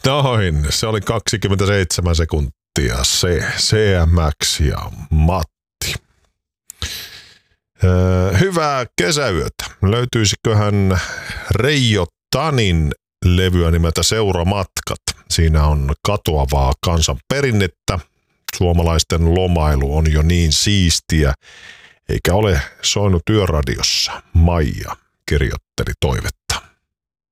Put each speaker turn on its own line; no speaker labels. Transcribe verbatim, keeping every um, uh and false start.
Noin, se oli kaksikymmentäseitsemän sekuntia se, C M X ja Matti. Öö, hyvää kesäyötä. Löytyisiköhän Reijo Tanin levyä nimeltä Seuramatkat. Siinä on katoavaa kansanperinnettä. Suomalaisten lomailu on jo niin siistiä, eikä ole soinut yöradiossa. Maija kirjoitteli toivetta.